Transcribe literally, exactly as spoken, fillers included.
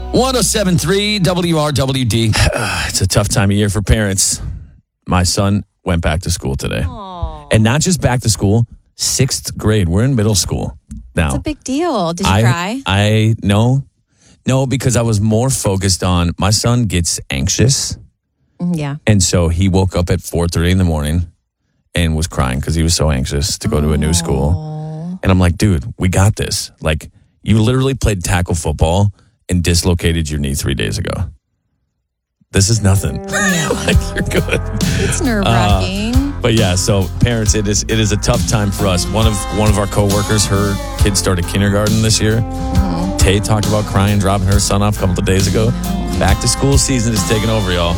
one oh seven point three W R W D. It's a tough time of year for parents. My son went back to school today. Aww. And not just back to school, sixth grade. We're in middle school now. It's a big deal. Did you I, cry? I, no. No, because I was more focused on, my son gets anxious. Yeah. And so he woke up at four thirty in the morning and was crying because he was so anxious to go to a new school. And I'm like, dude, we got this. Like, you literally played tackle football and dislocated your knee three days ago. This is nothing. Like, you're good. It's nerve-wracking. Uh, but yeah, so parents, it is it is a tough time for us. One of one of our coworkers, her kids started kindergarten this year. Mm-hmm. Tay talked about crying, dropping her son off a couple of days ago. Back to school season is taking over, y'all.